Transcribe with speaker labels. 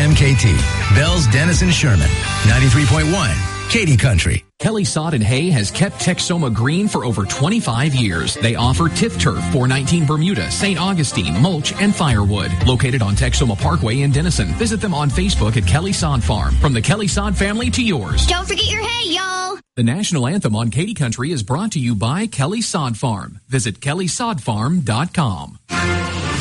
Speaker 1: WMKT, Bells, Denison, Sherman, 93.1, Katy Country.
Speaker 2: Kelly Sod and Hay has kept Texoma green for over 25 years. They offer TIF Turf, 419 Bermuda, St. Augustine, mulch, and firewood. Located on Texoma Parkway in Denison. Visit them on Facebook at Kelly Sod Farm. From the Kelly Sod family to yours.
Speaker 3: Don't forget your hay, y'all.
Speaker 2: The national anthem on Katy Country is brought to you by Kelly Sod Farm. Visit kellysodfarm.com.